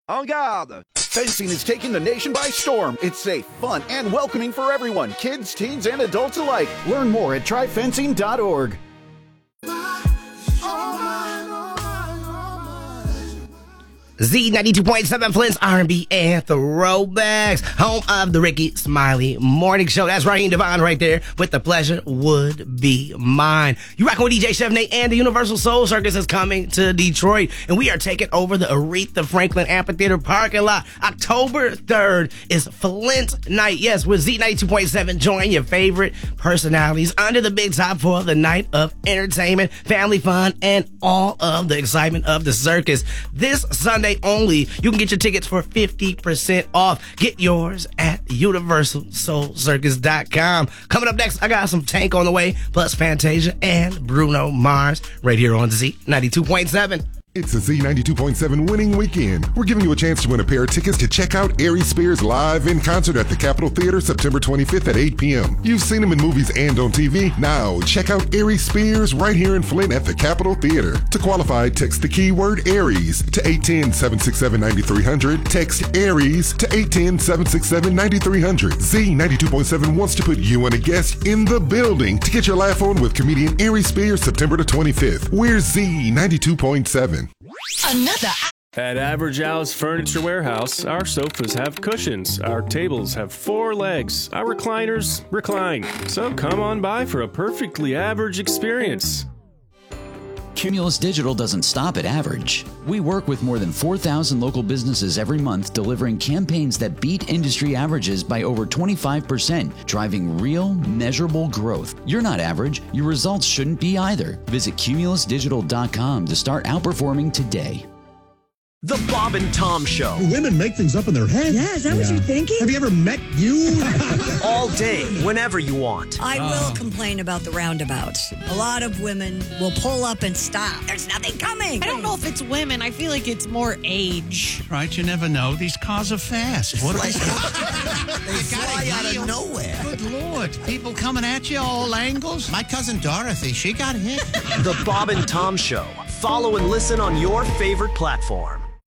En garde! Fencing is taking the nation by storm. It's safe, fun, and welcoming for everyone, kids, teens, and adults alike. Learn more at tryfencing.org. Z92.7 Flint's R&B and Throwbacks, home of the Ricky Smiley Morning Show. That's Raheem Devon right there with The Pleasure Would Be Mine. You rockin' with DJ Chef Nate, and the Universal Soul Circus is coming to Detroit, and we are taking over the Aretha Franklin Amphitheater parking lot. October 3rd is Flint Night. Yes, with Z92.7, join your favorite personalities under the big top for the night of entertainment, family fun, and all of the excitement of the circus. This Sunday only, you can get your tickets for 50% off. Get yours at universalsoulcircus.com. Coming up next, I got some Tank on the way, plus Fantasia and Bruno Mars, right here on Z92.7. It's a Z92.7 winning weekend. We're giving you a chance to win a pair of tickets to check out Aries Spears live in concert at the Capitol Theater September 25th at 8 p.m. You've seen him in movies and on TV. Now, check out Aries Spears right here in Flint at the Capitol Theater. To qualify, text the keyword Aries to 810-767-9300. Text Aries to 810-767-9300. Z92.7 wants to put you and a guest in the building to get your laugh on with comedian Aries Spears September the 25th. We're Z92.7. Another. At Average Al's Furniture Warehouse, our sofas have cushions, our tables have 4 legs, our recliners recline. So come on by for a perfectly average experience. Cumulus Digital doesn't stop at average. We work with more than 4,000 local businesses every month, delivering campaigns that beat industry averages by over 25%, driving real, measurable growth. You're not average. Your results shouldn't be either. Visit cumulusdigital.com to start outperforming today. The Bob and Tom Show. Women make things up in their head. Yeah, is that what you're thinking? Have you ever met you? All day, whenever you want. I will complain about the roundabouts. A lot of women will pull up and stop. There's nothing coming. I don't know if it's women. I feel like it's more age. Right, you never know. These cars are fast. What they fly out of nowhere. Good Lord. People coming at you all angles. My cousin Dorothy, she got hit. The Bob and Tom Show. Follow and listen on your favorite platform.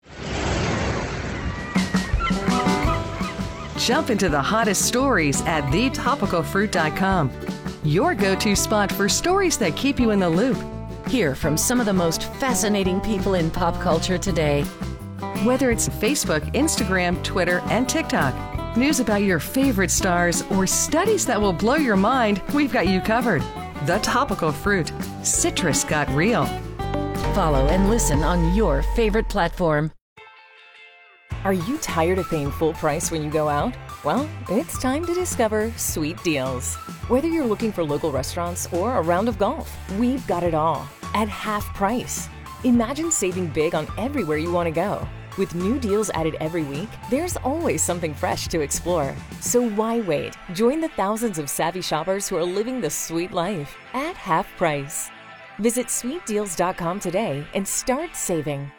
Jump into the hottest stories at thetopicalfruit.com. Your go-to spot for stories that keep you in the loop. Hear from some of the most fascinating people in pop culture today. Whether it's Facebook, Instagram, Twitter, and TikTok, news about your favorite stars, or studies that will blow your mind, we've got you covered. The Topical Fruit. Citrus got real. Follow and listen on your favorite platform. Are you tired of paying full price when you go out? Well, it's time to discover Sweet Deals. Whether you're looking for local restaurants or a round of golf, we've got it all at half price. Imagine saving big on everywhere you want to go. With new deals added every week, there's always something fresh to explore. So why wait? Join the thousands of savvy shoppers who are living the sweet life at half price. Visit sweetdeals.com today and start saving.